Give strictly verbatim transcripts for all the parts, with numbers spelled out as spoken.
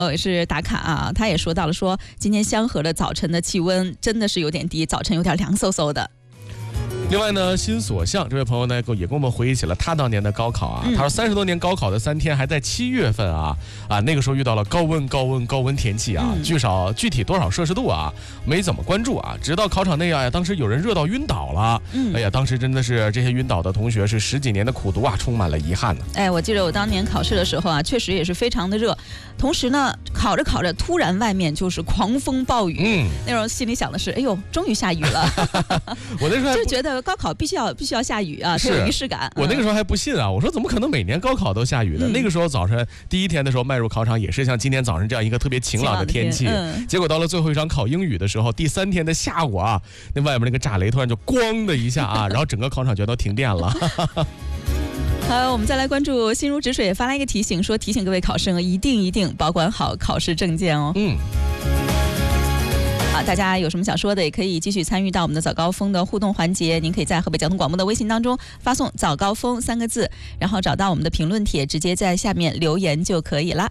也是打卡啊，他也说到了说，今天香河的早晨的气温真的是有点低，早晨有点凉飕飕的。 另外呢，新所向这位朋友呢，也跟我们回忆起了他当年的高考啊。嗯、他说三十多年高考的三天还在七月份啊啊，那个时候遇到了高温、高温、高温天气啊，嗯、据少具体多少摄氏度啊，没怎么关注啊。直到考场内啊，当时有人热到晕倒了。嗯、哎呀，当时真的是这些晕倒的同学是十几年的苦读啊，充满了遗憾呢。 哎，我记得我当年考试的时候啊，确实也是非常的热，同时呢，考着考着，突然外面就是狂风暴雨。嗯，那时候心里想的是，哎呦，终于下雨了。 我那时候就觉得高考必须要必须要下雨啊，才有仪式感。 我那个时候还不信啊，我说怎么可能每年高考都下雨呢？嗯、那个时候早晨第一天的时候迈入考场，也是像今天早上这样一个特别晴朗的天气。嗯、结果到了最后一场考英语的时候，第三天的下午啊，那外面那个炸雷突然就咣的一下啊，然后整个考场全都停电了。 好，我们再来关注心如止水发来一个提醒，说提醒各位考生一定一定保管好考试证件哦。嗯。好，大家有什么想说的，也可以继续参与到我们的早高峰的互动环节。您可以在河北交通广播的微信当中发送“早高峰”三个字，然后找到我们的评论帖，直接在下面留言就可以了。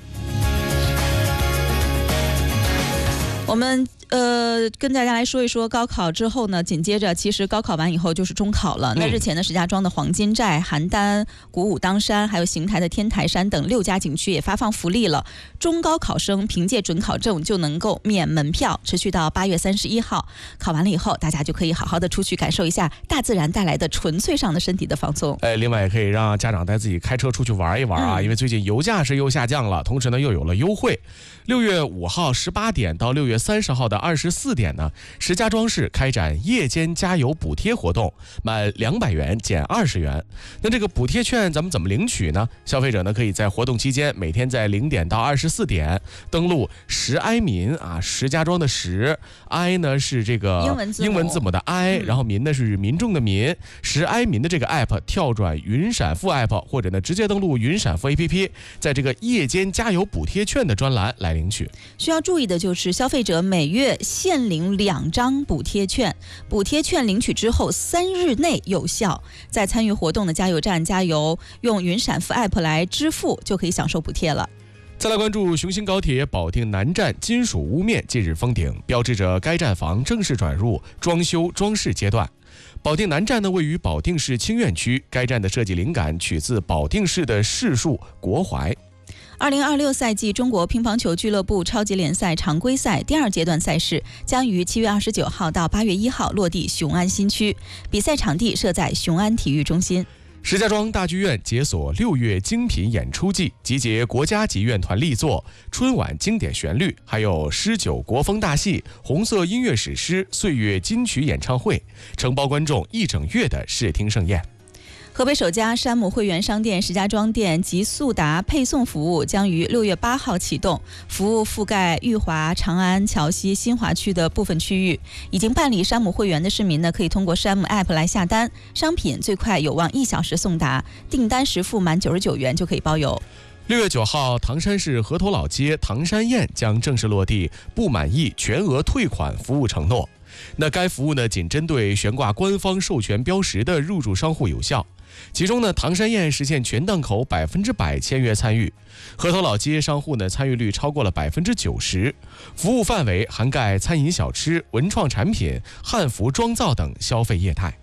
我们呃跟大家来说一说高考之后呢，紧接着其实高考完以后就是中考了。那日前呢，石家庄的黄金寨、邯郸、鼓舞当山，还有邢台的天台山等六家景区也发放福利了。中高考生凭借准考证就能够免门票，持续到八月三十一号。考完了以后，大家就可以好好的出去感受一下大自然带来的纯粹上的身体的放松。 哎，另外也可以让家长带自己开车出去玩一玩啊，嗯、因为最近油价是又下降了，同时呢又有了优惠。六月五号十八点到六月三十号的二十四点呢，石家庄市开展夜间加油补贴活动，满两百元减二十元。那这个补贴券咱们怎么领取呢？消费者呢可以在活动期间每天在零点到二十四点登录石埃民啊，石家庄的石，埃呢是这个英文字母, 英文字母的埃，然后民呢是民众的民，石埃民的这个 app 跳转云闪付 app， 或者呢直接登录云闪付 A P P， 在这个夜间加油补贴券的专栏来领取。 需要注意的就是消费者每月限领两张补贴券，补贴券领取之后三日内有效，在参与活动的加油站加油，用云闪付 app 来支付就可以享受补贴了。 再来关注雄新高铁保定南站金属屋面近日封顶，标志着该站房正式转入装修装饰阶段。保定南站呢位于保定市清苑区，该站的设计灵感取自保定市的市树国槐。 二零二六赛季中国乒乓球俱乐部超级联赛常规赛第二阶段赛事将于七月二十九号到八月一号落地雄安新区，比赛场地设在雄安体育中心。 石家庄大剧院解锁六月精品演出季，集结国家级院团力作、春晚经典旋律，还有诗酒国风大戏、红色音乐史诗、岁月金曲演唱会，承包观众一整月的视听盛宴。 河北首家山姆会员商店石家庄店极速达配送服务将于六月八号启动，服务覆盖裕华、长安、桥西、新华区的部分区域。已经办理山姆会员的市民呢，可以通过山姆 App 来下单，商品最快有望一小时送达，订单时付满九十九元就可以包邮。 六月九号，唐山市河头老街唐山宴将正式落地不满意全额退款服务承诺。那该服务呢，仅针对悬挂官方授权标识的入驻商户有效。其中呢，唐山宴实现全档口百分之百签约参与，河头老街商户呢参与率超过了百分之九十，服务范围涵盖餐饮小吃、文创产品、汉服妆造等消费业态。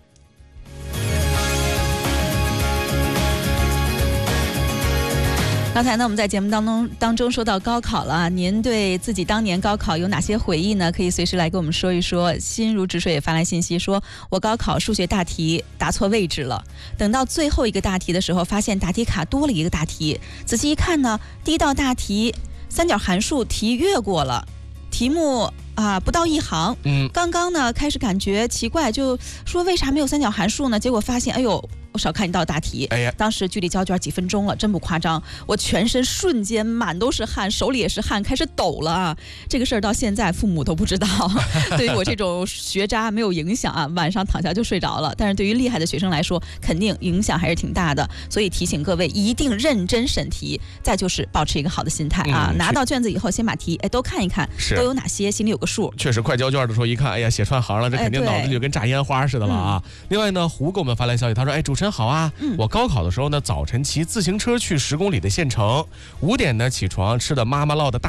刚才呢，我们在节目当中当中说到高考了，您对自己当年高考有哪些回忆呢？可以随时来跟我们说一说。心如止水也发来信息说，我高考数学大题答错位置了，等到最后一个大题的时候，发现答题卡多了一个大题，仔细一看呢，第一道大题三角函数题越过了，题目啊，不到一行。嗯，刚刚呢开始感觉奇怪，就说为啥没有三角函数呢？结果发现，哎呦，我少看一道大题。哎呀，当时距离交卷几分钟了，真不夸张，我全身瞬间满都是汗，手里也是汗，开始抖了。这个事儿到现在父母都不知道，对于我这种学渣没有影响啊，晚上躺下就睡着了。但是对于厉害的学生来说，肯定影响还是挺大的。所以提醒各位一定认真审题，再就是保持一个好的心态啊。嗯、拿到卷子以后，先把题哎都看一看，都有哪些，心里有个数。 确实，快交卷的时候一看，哎呀，写串行了，这肯定脑子里就跟炸烟花似的了啊。嗯、另外呢，胡给我们发来消息，他说：“哎，主持人好啊，嗯、我高考的时候呢，早晨骑自行车去十公里的县城，五点呢起床，吃的妈妈烙的大